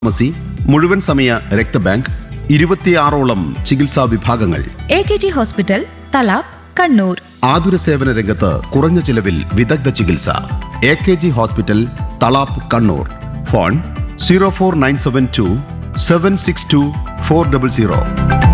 Pharmacy, മുഴുവൻ സമയ രക്തബാങ്ക്, 26ഓളം ചികിത്സാ വിഭാഗങ്ങൾ. AKG hospital Thalap Kannur. ആതുര സേവന രംഗത്ത് കുറഞ്ഞ ചിലവിൽ വിദഗ്ധ ചികിത്സ. AKG hospital Thalap Kannur. Phone 04972 762 400.